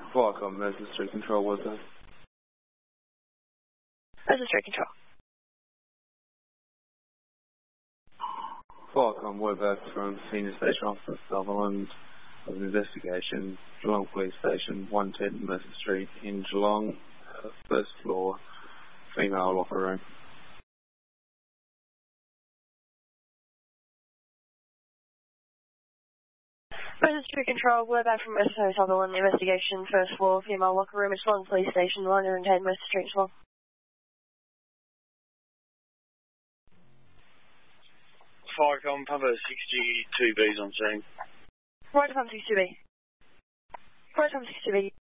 Welcome, this is Street Control, what's that? This is Street Control. Welcome, we're back from Senior Station Officer Sutherland of Investigation, Geelong Police Station, 110 Mercer Street in Geelong, first floor, female locker room. This is Street Control, we're back from SSO Sutherland Investigation, first floor, female locker room, Geelong Police Station, 110 Mercer Street, Geelong. Firecom, Papa 62B's on scene. Right, Papa 62B. Right, Papa 62B.